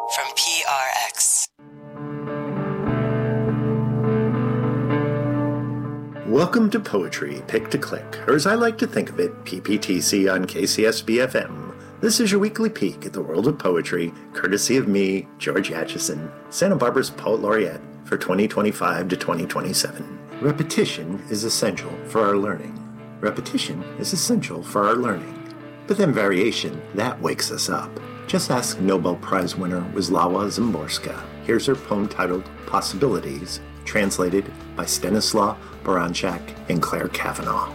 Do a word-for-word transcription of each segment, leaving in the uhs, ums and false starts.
from P R X. Welcome to Poetry Pick to Click, or as I like to think of it, P P T C on K C S B F M. This is your weekly peek at the world of poetry, courtesy of me, George Atchison, Santa Barbara's Poet Laureate for twenty twenty-five to twenty twenty-seven. Repetition is essential for our learning. Repetition is essential for our learning. But then variation, that wakes us up. Just ask Nobel Prize winner Wisława Szymborska. Here's her poem titled Possibilities, translated by Stanislaw Baranchak and Claire Kavanaugh.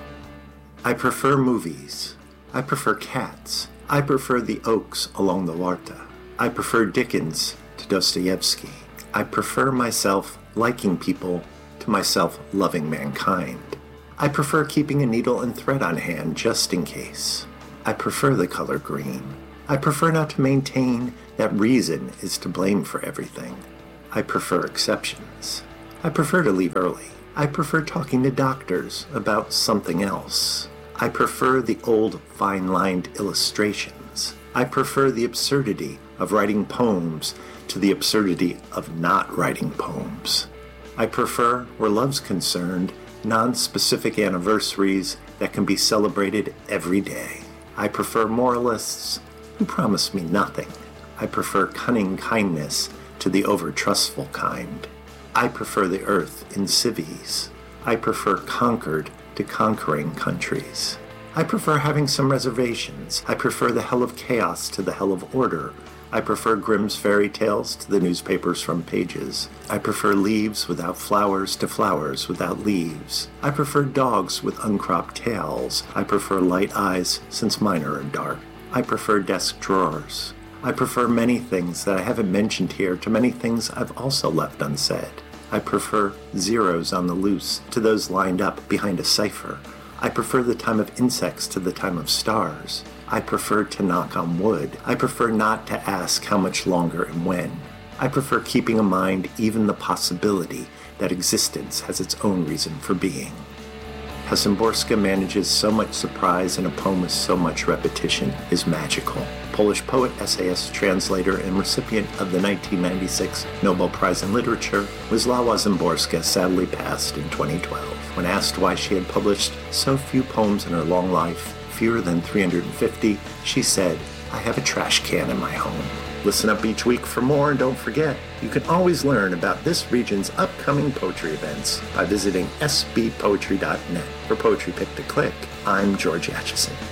I prefer movies. I prefer cats. I prefer the oaks along the Warta. I prefer Dickens to Dostoevsky. I prefer myself liking people to myself loving mankind. I prefer keeping a needle and thread on hand just in case. I prefer the color green. I prefer not to maintain that reason is to blame for everything. I prefer exceptions. I prefer to leave early. I prefer talking to doctors about something else. I prefer the old fine-lined illustrations. I prefer the absurdity of writing poems to the absurdity of not writing poems. I prefer, where love's concerned, non-specific anniversaries that can be celebrated every day. I prefer moralists who promise me nothing. I prefer cunning kindness to the over-trustful kind. I prefer the earth in civies. I prefer conquered to conquering countries. I prefer having some reservations. I prefer the hell of chaos to the hell of order. I prefer Grimm's fairy tales to the newspaper's front pages. I prefer leaves without flowers to flowers without leaves. I prefer dogs with uncropped tails. I prefer light eyes since mine are dark. I prefer desk drawers. I prefer many things that I haven't mentioned here to many things I've also left unsaid. I prefer zeros on the loose to those lined up behind a cipher. I prefer the time of insects to the time of stars. I prefer to knock on wood. I prefer not to ask how much longer and when. I prefer keeping in mind even the possibility that existence has its own reason for being. How Szymborska manages so much surprise in a poem with so much repetition is magical. Polish poet, essayist, translator, and recipient of the nineteen ninety-six Nobel Prize in Literature, Wisława Szymborska sadly passed in twenty twelve. When asked why she had published so few poems in her long life, fewer than three hundred fifty, she said, "I have a trash can in my home." Listen up each week for more, and don't forget, you can always learn about this region's upcoming poetry events by visiting s b poetry dot net. For Poetry Pick to Click, I'm George Atchison.